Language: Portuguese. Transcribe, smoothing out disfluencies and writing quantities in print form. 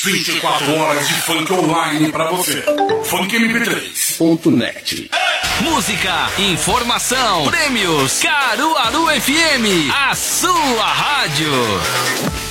24 horas de funk online pra você. funkmp3.net. Música, informação, prêmios, Caruaru FM, a sua rádio.